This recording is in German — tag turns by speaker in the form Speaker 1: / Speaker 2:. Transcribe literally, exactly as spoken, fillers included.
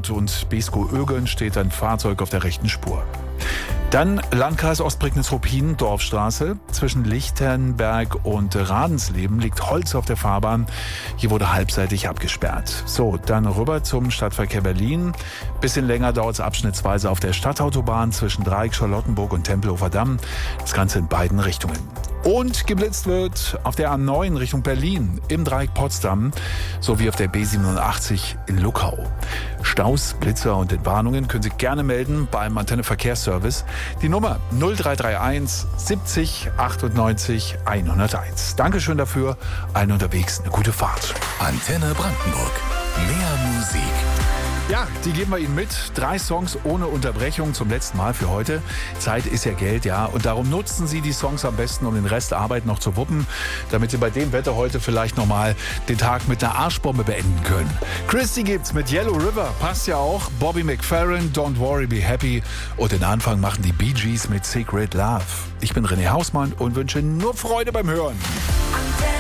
Speaker 1: Nord und Beeskow-Ögeln steht ein Fahrzeug auf der rechten Spur. Dann Landkreis Ostprignitz-Ruppin, Dorfstraße. Zwischen Lichtenberg und Radensleben liegt Holz auf der Fahrbahn. Hier wurde halbseitig abgesperrt. So, dann rüber zum Stadtverkehr Berlin. Bisschen länger dauert es abschnittsweise auf der Stadtautobahn zwischen Dreieck, Charlottenburg und Tempelhofer Damm. Das Ganze in beiden Richtungen. Und geblitzt wird auf der A neun Richtung Berlin im Dreieck Potsdam sowie auf der B siebenundachtzig in Luckau. Staus, Blitzer und Entwarnungen können Sie gerne melden beim Antenne Verkehrsservice. Die Nummer null drei drei eins siebzig achtundneunzig hunderteins. Dankeschön dafür. Allen unterwegs eine gute Fahrt.
Speaker 2: Antenne Brandenburg. Mehr Musik.
Speaker 1: Ja, die geben wir Ihnen mit. Drei Songs ohne Unterbrechung zum letzten Mal für heute. Zeit ist ja Geld, ja. Und darum nutzen Sie die Songs am besten, um den Rest der Arbeit noch zu wuppen, damit Sie bei dem Wetter heute vielleicht nochmal den Tag mit einer Arschbombe beenden können. Christy gibt's mit Yellow River, passt ja auch. Bobby McFerrin, Don't Worry, Be Happy. Und den Anfang machen die Bee Gees mit Secret Love. Ich bin René Hausmann und wünsche nur Freude beim Hören.